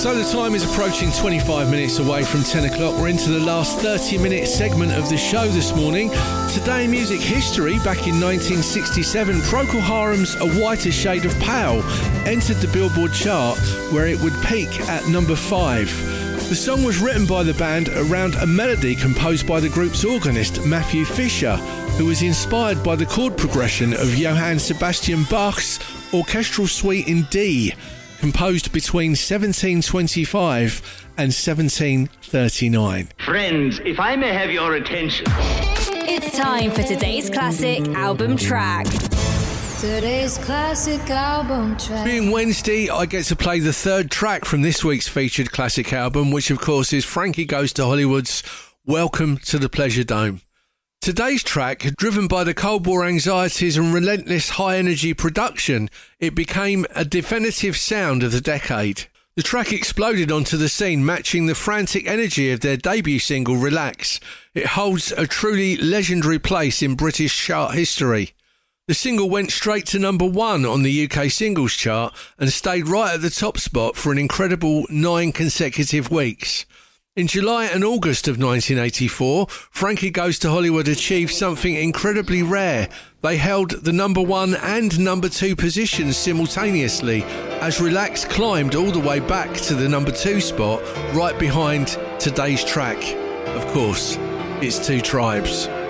So the time is approaching 25 minutes away from 10 o'clock. We're into the last 30-minute segment of the show this morning. Today in music history, back in 1967, Procol Harum's A Whiter Shade of Pale entered the Billboard chart, where it would peak at number 5. The song was written by the band around a melody composed by the group's organist, Matthew Fisher, who was inspired by the chord progression of Johann Sebastian Bach's Orchestral Suite in D, composed between 1725 and 1739. Friends, if I may have your attention. It's time for today's classic album track. Today's classic album track. Being Wednesday, I get to play the third track from this week's featured classic album, which of course is Frankie Goes to Hollywood's Welcome to the Pleasure Dome. Today's track, driven by the Cold War anxieties and relentless high-energy production, it became a definitive sound of the decade. The track exploded onto the scene, matching the frantic energy of their debut single, Relax. It holds a truly legendary place in British chart history. The single went straight to number 1 on the UK singles chart and stayed right at the top spot for an incredible 9 consecutive weeks. In July and August of 1984, Frankie Goes to Hollywood achieved something incredibly rare. They held the number 1 and number 2 positions simultaneously, as Relax climbed all the way back to the number 2 spot, right behind today's track. Of course, it's Two Tribes.